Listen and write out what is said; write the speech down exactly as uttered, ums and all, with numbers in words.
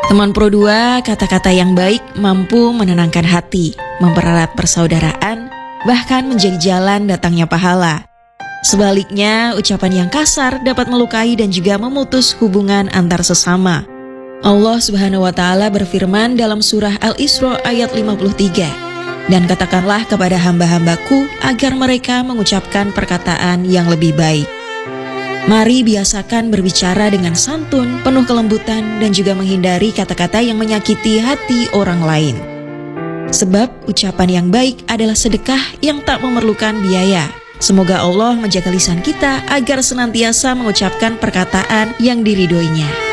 Teman Pro dua, kata-kata yang baik mampu menenangkan hati, mempererat persaudaraan, bahkan menjadi jalan datangnya pahala. Sebaliknya, ucapan yang kasar dapat melukai dan juga memutus hubungan antar sesama. Allah Subhanahu wa Ta'ala berfirman dalam surah Al-Isra ayat lima puluh tiga, "Dan katakanlah kepada hamba-hambaku agar mereka mengucapkan perkataan yang lebih baik." Mari biasakan berbicara dengan santun, penuh kelembutan, dan juga menghindari kata-kata yang menyakiti hati orang lain. Sebab ucapan yang baik adalah sedekah yang tak memerlukan biaya. Semoga Allah menjaga lisan kita agar senantiasa mengucapkan perkataan yang diridhoinya.